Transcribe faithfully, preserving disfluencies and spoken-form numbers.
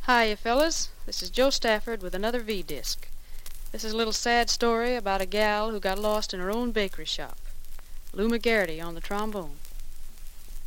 Hiya, fellas. This is Joe Stafford with another V-Disc. This is a little sad story about a gal who got lost in her own bakery shop. Lou McGarity on the trombone.